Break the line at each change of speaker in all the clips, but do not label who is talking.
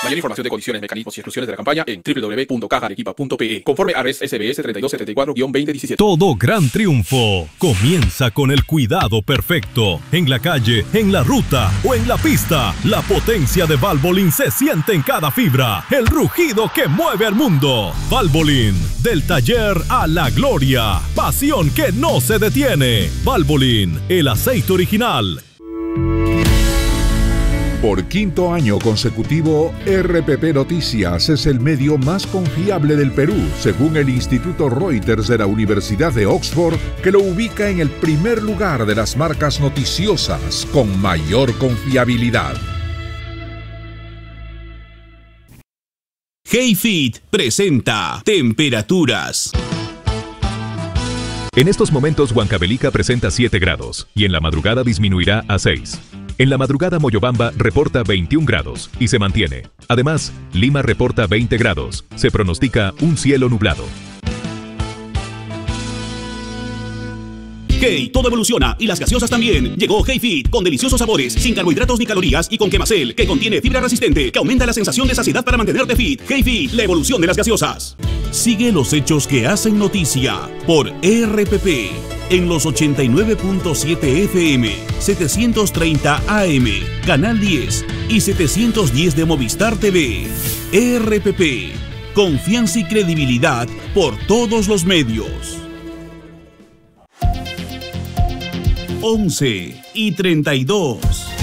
Mayor información de condiciones, mecanismos y exclusiones de la campaña en www.cajaarequipa.pe. Conforme a Res SBS 3274-2017.
Todo gran triunfo comienza con el cuidado perfecto. En la calle, en la ruta o en la pista, la potencia de Valvoline se siente en cada fibra. El rugido que mueve al mundo. Valvoline, del taller a la gloria. Pasión que no se detiene. Valvoline, el aceite original.
Por quinto año consecutivo, RPP Noticias es el medio más confiable del Perú, según el Instituto Reuters de la Universidad de Oxford, que lo ubica en el primer lugar de las marcas noticiosas con mayor confiabilidad.
HeyFit presenta Temperaturas.
En estos momentos Huancavelica presenta 7 grados y en la madrugada disminuirá a 6. En la madrugada Moyobamba reporta 21 grados y se mantiene. Además, Lima reporta 20 grados. Se pronostica un cielo nublado.
Hey, todo evoluciona y las gaseosas también. Llegó HeyFit con deliciosos sabores, sin carbohidratos ni calorías y con Quemacel, que contiene fibra resistente, que aumenta la sensación de saciedad para mantenerte fit. HeyFit, la evolución de las gaseosas. Sigue los hechos que hacen noticia por RPP en los 89.7 FM, 730 AM, Canal 10 y 710 de Movistar TV. RPP, confianza y credibilidad por todos los medios. 11:32.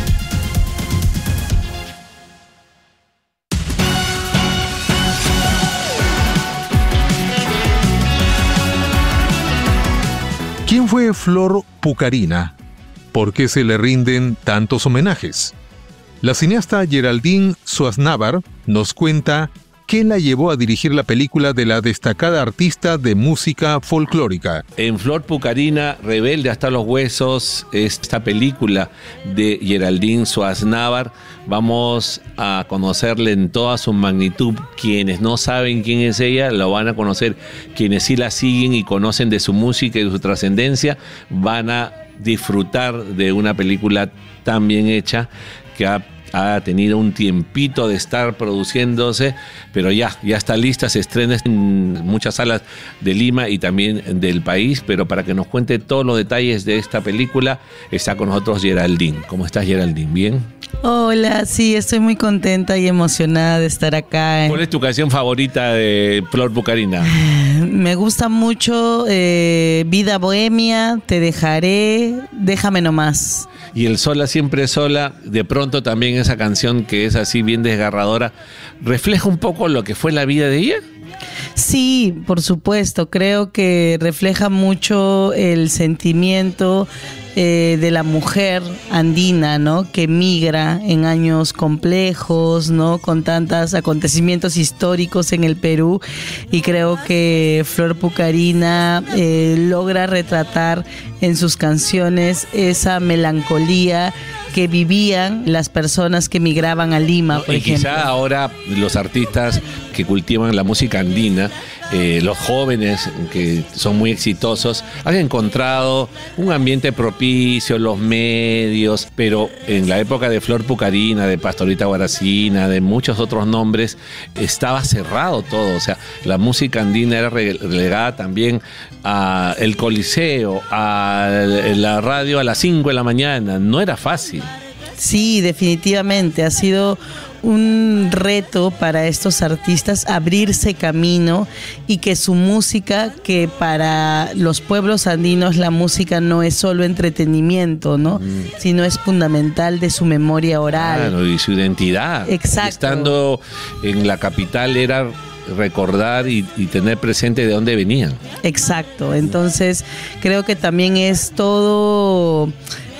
¿Quién fue Flor Pucarina? ¿Por qué se le rinden tantos homenajes? La cineasta Geraldine Swaznavar nos cuenta qué la llevó a dirigir la película de la destacada artista de música folclórica.
En Flor Pucarina, Rebelde hasta los huesos, esta película de Geraldine Swaznavar, vamos a conocerle en toda su magnitud. Quienes no saben quién es ella, lo van a conocer. Quienes sí la siguen y conocen de su música y de su trascendencia, van a disfrutar de una película tan bien hecha que ha tenido un tiempito de estar produciéndose, pero ya está lista, se estrena en muchas salas de Lima y también del país. Pero para que nos cuente todos los detalles de esta película, está con nosotros Geraldine. ¿Cómo estás, Geraldine? ¿Bien?
Hola, sí, estoy muy contenta y emocionada de estar acá.
¿Cuál es tu canción favorita de Flor Pucarina?
Me gusta mucho Vida Bohemia, Te Dejaré, Déjame Nomás.
Y el Sola Siempre Sola, de pronto también esa canción que es así bien desgarradora, ¿refleja un poco lo que fue la vida de ella?
Sí, por supuesto, creo que refleja mucho el sentimiento de la mujer andina, ¿no? Que migra en años complejos, ¿no? Con tantos acontecimientos históricos en el Perú, y creo que Flor Pucarina logra retratar en sus canciones esa melancolía que vivían las personas que migraban a Lima, por ejemplo.
Quizá ahora los artistas que cultivan la música andina, los jóvenes que son muy exitosos, han encontrado un ambiente propicio, los medios, pero en la época de Flor Pucarina, de Pastorita Guaracina, de muchos otros nombres, estaba cerrado todo. O sea, la música andina era relegada también a el Coliseo, a la radio a las 5 de la mañana. No era fácil.
Sí, definitivamente ha sido un reto para estos artistas abrirse camino, y que su música, que para los pueblos andinos la música no es solo entretenimiento, ¿no? Sino es fundamental de su memoria oral.
Claro, y su identidad.
Exacto.
Estando en la capital era recordar y tener presente de dónde venían.
Exacto, entonces creo que también es todo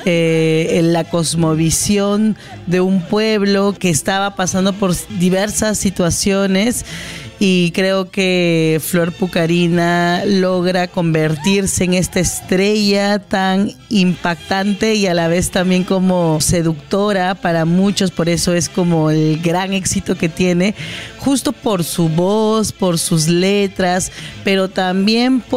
en la cosmovisión de un pueblo que estaba pasando por diversas situaciones, y creo que Flor Pucarina logra convertirse en esta estrella tan impactante y a la vez también como seductora para muchos. Por eso es como el gran éxito que tiene, justo por su voz, por sus letras, pero también